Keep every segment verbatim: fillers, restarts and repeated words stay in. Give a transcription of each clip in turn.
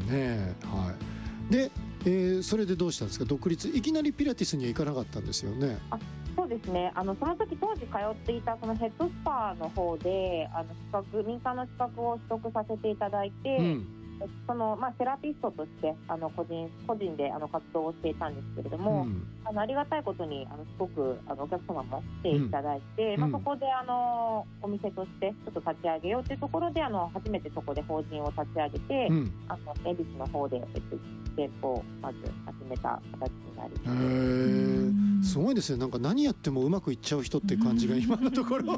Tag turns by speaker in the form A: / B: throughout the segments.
A: ねはい、で、えー、それでどうしたんですか？独立いきなりピラティスには行かなかったんですよね。
B: あそうですね、あのその時当時通っていたそのヘッドスパの方であの資格民間の資格を取得させていただいて、うんそのまあ、セラピストとしてあの個人個人であの活動をしていたんですけれども、うん、あのありがたいことにあのすごくあのお客様も来ていただいて、うんまあ、そこであのお店としてちょっと立ち上げようというところであの初めてそこで法人を立ち上げて、うん、あの恵比寿の方で店舗をまず始めた形になります。
A: へーすごいですね。なんか何やってもうまくいっちゃう人って感じが今のところ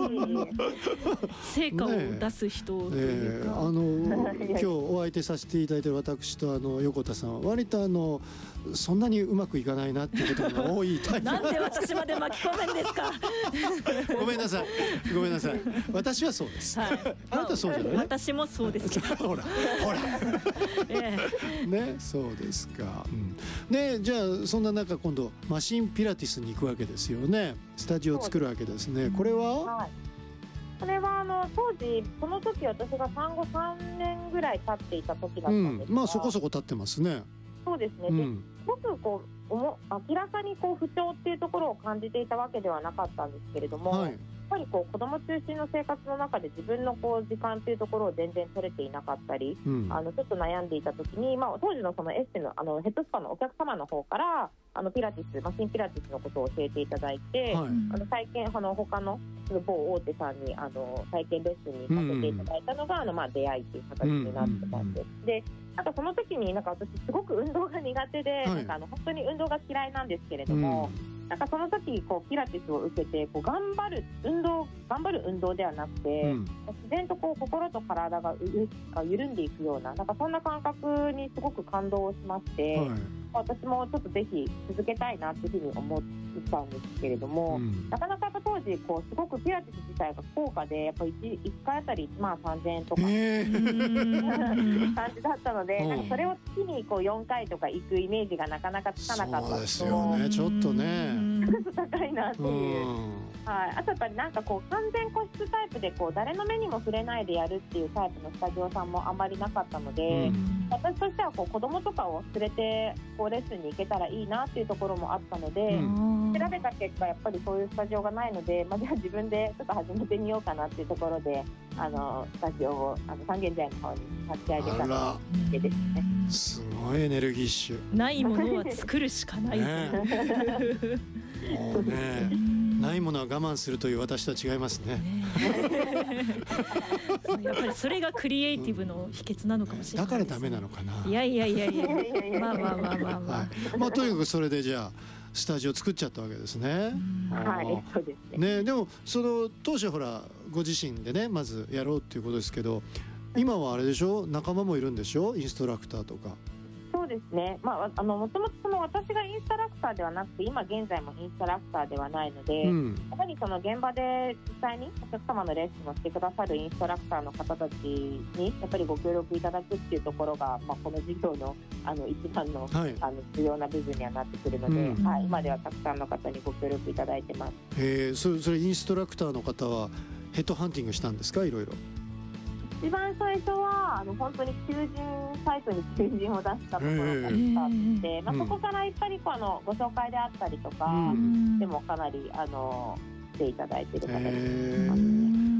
C: 成果を出す人というか、
A: ね、あの今日お相手させていただいている私とあの横田さんは割とあのそんなにうまくいかないなっていうことが多いタイプ
C: なんで私まで巻き込むんですか
A: ごめんなさいごめんなさい私はそうです、はい、あなたそうじゃない、ね、
C: 私もそうですけど
A: ほらほら、ええ、ねそうですか、うん、でじゃあそんな中今度マシンピラティスに行くわけですよね。スタジオを作るわけですね。これは、
B: はい、これはあの当時その時私が産後さんねんぐらい経っていた時だったんですが、
A: うん、まあそこそこ経ってますね。
B: そうですね、うん、ですごくこうおも明らかにこう不調っていうところを感じていたわけではなかったんですけれども、はい、やっぱりこう子供中心の生活の中で自分のこう時間っていうところを全然取れていなかったり、うん、あのちょっと悩んでいた時に、まあ、当時のそのエステの、あのヘッドスパのお客様の方からあのピラティスマシンピラティスのことを教えていただいて、はい、あの体験あの他の某大手さんにあの体験レッスンにさせていただいたのが、うん、あのまあ出会いという形になってたんです、うん、でなんかその時になんか私すごく運動が苦手で、はい、なんかあの本当に運動が嫌いなんですけれども、うん、なんかその時こうピラティスを受けてこう頑張る運動頑張る運動ではなくて、うん、自然とこう心と体が緩んでいくようななんかそんな感覚にすごく感動をしまして、はい、私もちょっとぜひ続けたいなっていうふうに思ったんですけれども、うん、なかなか当時こうすごくピラティス自体が高価でやっぱり 1, いっかいあたりまあさんぜんえんとか、えー、感じだったので、うん、なんかそれを月にこうよんかいとか行くイメージがなかなかつかなかった
A: そうですよね。ちょっとね
B: 高いなっていう、はい、あとやっぱりなんかこう完全個室タイプでこう誰の目にも触れないでやるっていうタイプのスタジオさんもあんまりなかったので、うん、私としてはこう子供とかを連れてこうレッスンに行けたらいいなっていうところもあったので、うん、調べた結果やっぱりそういうスタジオがないので、まあ、じゃあ自分でちょっと始めてみようかなっていうところであのスタジオをあの三軒茶屋の方に立ち上げたのでですね。
A: すごいエネルギッシュ。
C: ないものは作るしかない、
A: ね、もうねないものは我慢するという私とは違いますね。ね
C: やっぱりそれがクリエイティブの秘訣なのかもしれないです、ね、
A: だからダメなのかな。
C: いやいやいやいやまあまあまあまあまあ、はい、
A: まあとにかくそれでじゃあスタジオ作っちゃったわけですね。
B: はい、そうです
A: ね。ね、でもその当初ほらご自身でねまずやろうっていうことですけど、今はあれでしょ、仲間もいるんでしょ、インストラクターとか。
B: そうですね、まあ、あのもともとその私がインストラクターではなくて今現在もインストラクターではないので、うん、やはりその現場で実際にお客様のレッスンをしてくださるインストラクターの方たちにやっぱりご協力いただくっていうところが、まあ、この事業の、あの一番の、はい、あの重要な部分にはなってくるので、うんはい、今ではたくさんの方にご協力いただいてます。
A: へー、それ、それインストラクターの方はヘッドハンティングしたんですか、いろいろ。
B: 一番最初はあの本当に求人サイトに求人を出したところがあって、まあ、そこからやっぱりこうあのご紹介であったりとか、うん、でもかなりあの来ていただいている方です。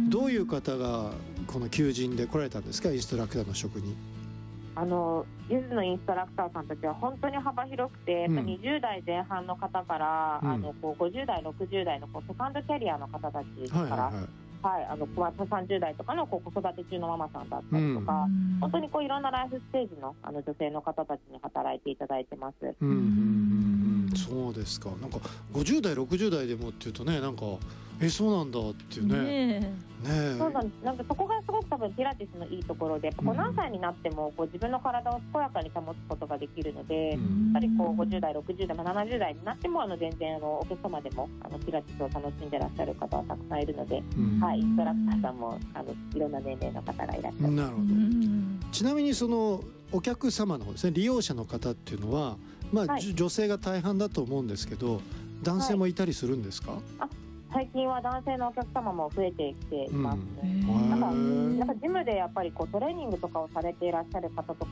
A: どういう方がこの求人で来られたんですか、インストラクターの職に。
B: あのゆずのインストラクターさんたちは本当に幅広くて、うん、にじゅうだいぜん半の方から、うん、あのこうごじゅうだいろくじゅうだいのこうセカンドキャリアの方たちから、はいはいはいはい、あのさんじゅうだいとかのこう子育て中のママさんだったりとか、うん、本当にこういろんなライフステージ の, あの女性の方たちに働いていただいてます。
A: うんうんうんうん、そうですか。なんかごじゅうだいろくじゅうだいでもっていうとね、なんかえそうなんだっていうね。ね
B: えそうなんです。なんかそこがすごく多分ピラティスのいいところで、やっぱこう何歳になってもこう自分の体を健やかに保つことができるので、うん、やっぱりこうごじゅうだいろくじゅうだい、まあ、ななじゅうだいになってもあの全然あのお客様でもあのピラティスを楽しんでらっしゃる方はたくさんいるので、うんはい、インストラクターさんもあのいろんな年齢の方がいらっしゃる。
A: なるほど。ちなみにそのお客様の方ですね、利用者の方っていうのは、まあはい、女性が大半だと思うんですけど、男性もいたりするんですか？はい、
B: あ最近は男性のお客様も増えてきていますね。うん、なんか、なんかジムでやっぱりこうトレーニングとかをされていらっしゃる方とか